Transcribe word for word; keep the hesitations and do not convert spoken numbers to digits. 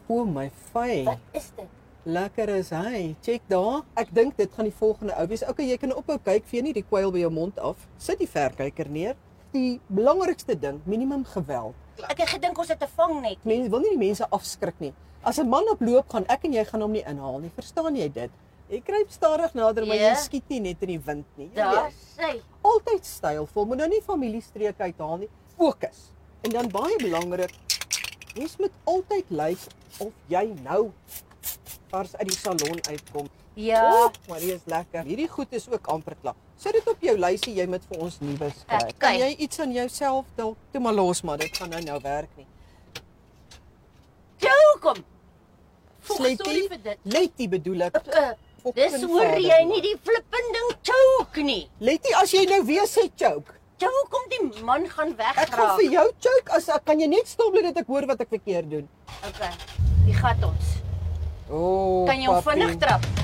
O my fy. Wat is dit? Lekker is hy. Check daar. Ek dink dit gaan die volgende ou wees. Okay, jy kan ophou kyk, vee nie die kwyl by jou mond af. Sit die verkyker neer. Die belangrikste ding, minimum geweld. Ek het gedink ons het 'n vangnet. Mense wil nie die mense afskrik nie. As 'n man op loop gaan, ek en jy gaan hom nie inhaal nie. Verstaan jy dit? Jy kruip stadig nader, maar Ja. jy skiet nie net in die wind nie. Jy Daar weet. sê. Altyd stylvol, moet nou nie familiestreek uithaal nie. Fokus. En dan baie belangrik, mens moet altyd lyk of jy nou vars uit die salon uitkom. Ja. Oh, maar dit is lekker. Hierdie goed is ook amper klaar. Sit dit op jou lysie, jy moet vir ons nuwe skryf. Okay. Kan jy iets aan jouself dalk toe maar los, maar dit gaan nou nou werk nie. Jou kom. Sorry Sletty, vir dit. Letty bedoel ek. Uh, dis Fucking hoor vader, jy man. nie die flippending choke nie. Letty, as jy nou weer sê choke. Jou kom die man gaan Ek gaan wegraak. vir jou choke as kan jy net stop dat ek hoor wat ek verkeerd doen. Okay. Die gat ons. O, oh, Kan jy hom vinnig trap?